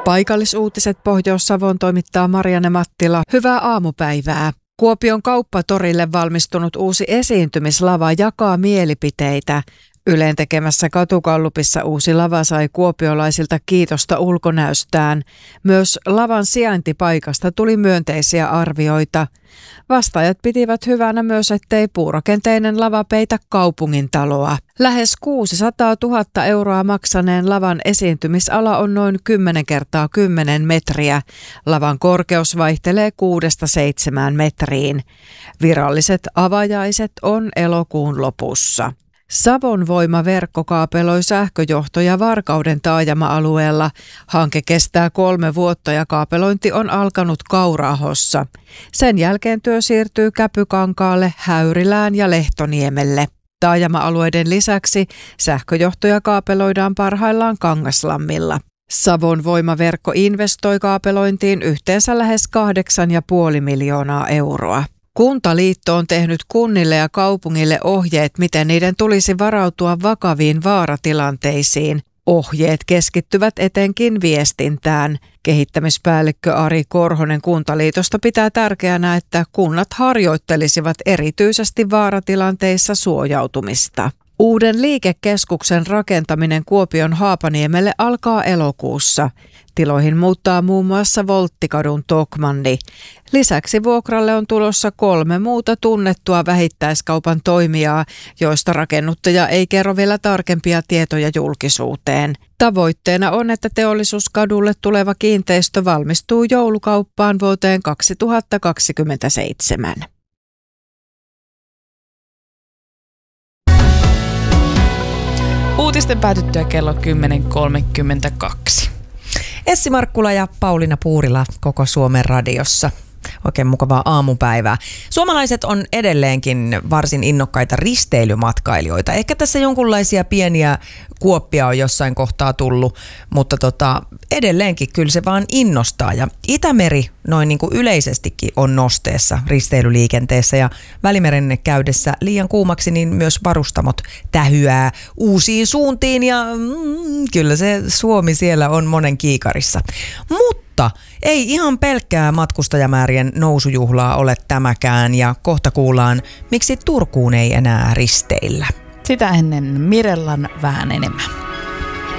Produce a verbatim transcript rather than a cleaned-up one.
Paikallisuutiset Pohjois-Savon toimittaa Marianne Mattila. Hyvää aamupäivää. Kuopion kauppatorille valmistunut uusi esiintymislava jakaa mielipiteitä. Ylen tekemässä katukallupissa uusi lava sai kuopiolaisilta kiitosta ulkonäöstään. Myös lavan sijaintipaikasta tuli myönteisiä arvioita. Vastaajat pitivät hyvänä myös, ettei puurakenteinen lava peitä kaupungintaloa. Lähes kuusisataatuhatta euroa maksaneen lavan esiintymisala on noin kymmenen kertaa kymmenen metriä. Lavan korkeus vaihtelee kuudesta seitsemään metriin. Viralliset avajaiset on elokuun lopussa. Savon Voima verkkokaapeloi sähköjohtoja Varkauden taajama-alueella. Hanke kestää kolme vuotta ja kaapelointi on alkanut Kauraahossa. Sen jälkeen työ siirtyy Käpykankaalle, Häyrilään ja Lehtoniemelle. Taajama-alueiden lisäksi sähköjohtoja kaapeloidaan parhaillaan Kangaslammilla. Savon Voima-verkko investoi kaapelointiin yhteensä lähes kahdeksan pilkku viisi miljoonaa euroa. Kuntaliitto on tehnyt kunnille ja kaupungille ohjeet, miten niiden tulisi varautua vakaviin vaaratilanteisiin. Ohjeet keskittyvät etenkin viestintään. Kehittämispäällikkö Ari Korhonen Kuntaliitosta pitää tärkeänä, että kunnat harjoittelisivat erityisesti vaaratilanteissa suojautumista. Uuden liikekeskuksen rakentaminen Kuopion Haapaniemelle alkaa elokuussa. Tiloihin muuttaa muun muassa Volttikadun Tokmanni. Lisäksi vuokralle on tulossa kolme muuta tunnettua vähittäiskaupan toimijaa, joista rakennuttaja ei kerro vielä tarkempia tietoja julkisuuteen. Tavoitteena on, että Teollisuuskadulle tuleva kiinteistö valmistuu joulukauppaan vuoteen kaksituhattakaksikymmentäseitsemän. Uutisten päätyttyä kello kymmenen kolmekymmentäkaksi. Essi Markkula ja Pauliina Puurila koko Suomen radiossa. Oikein mukavaa aamupäivää. Suomalaiset on edelleenkin varsin innokkaita risteilymatkailijoita. Ehkä tässä jonkunlaisia pieniä kuoppia on jossain kohtaa tullut, mutta tota, edelleenkin kyllä se vaan innostaa. Ja Itämeri noin niin kuin yleisestikin on nosteessa risteilyliikenteessä ja Välimeren käydessä liian kuumaksi, niin myös varustamot tähyää uusiin suuntiin ja mm, kyllä se Suomi siellä on monen kiikarissa. Mutta ei ihan pelkkää matkustajamäärien nousujuhlaa ole tämäkään ja kohta kuullaan, miksi Turkuun ei enää risteillä. Sitä ennen Mirellan vähän enemmän.